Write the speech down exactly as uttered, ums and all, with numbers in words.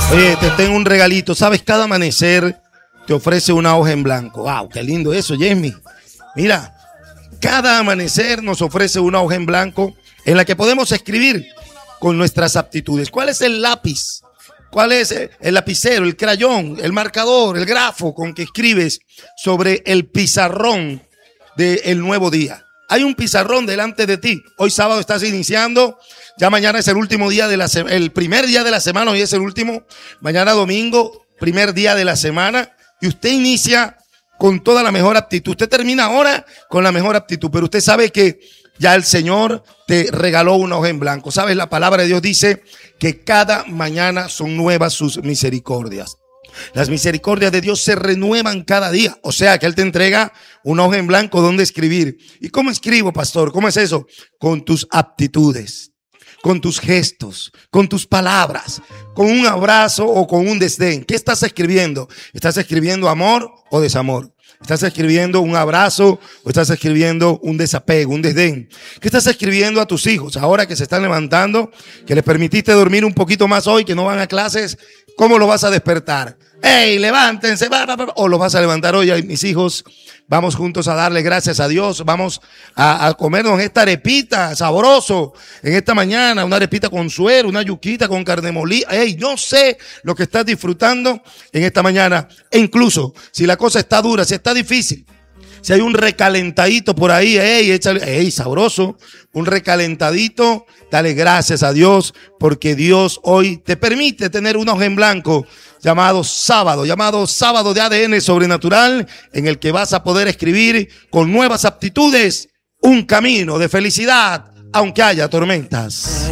Oye, te tengo un regalito. ¿Sabes? Cada amanecer te ofrece una hoja en blanco. ¡Wow! ¡Qué lindo eso, Jamie! Mira, cada amanecer nos ofrece una hoja en blanco en la que podemos escribir con nuestras aptitudes. ¿Cuál es el lápiz? ¿Cuál es el lapicero, el crayón, el marcador, el grafo con que escribes sobre el pizarrón del nuevo día? Hay un pizarrón delante de ti. Hoy sábado estás iniciando. Ya mañana es el último día de la semana, el primer día de la semana. Hoy es el último. Mañana domingo, primer día de la semana. Y usted inicia con toda la mejor aptitud. Usted termina ahora con la mejor aptitud. Pero usted sabe que ya el Señor te regaló una hoja en blanco. ¿Sabes? La palabra de Dios dice que cada mañana son nuevas sus misericordias. Las misericordias de Dios se renuevan cada día. O sea que Él te entrega una hoja en blanco donde escribir. ¿Y cómo escribo, pastor? ¿Cómo es eso? Con tus aptitudes, con tus gestos, con tus palabras, con un abrazo o con un desdén. ¿Qué estás escribiendo? ¿Estás escribiendo amor o desamor? ¿Estás escribiendo un abrazo o estás escribiendo un desapego, un desdén? ¿Qué estás escribiendo a tus hijos ahora que se están levantando, que les permitiste dormir un poquito más hoy, que no van a clases? ¿Cómo los vas a despertar? ¡Ey, levántense! ¿O los vas a levantar hoy? Ay, mis hijos, vamos juntos a darle gracias a Dios. Vamos a, a comernos esta arepita sabroso en esta mañana. Una arepita con suero, una yuquita con carne molida. ¡Ey, no sé lo que estás disfrutando en esta mañana! E incluso, si la cosa está dura, si está difícil, si hay un recalentadito por ahí, ¡ey, échale! ¡Ey, sabroso! Un recalentadito, dale gracias a Dios, porque Dios hoy te permite tener una hoja en blanco llamado sábado, llamado sábado de A D N sobrenatural, en el que vas a poder escribir con nuevas aptitudes un camino de felicidad, aunque haya tormentas.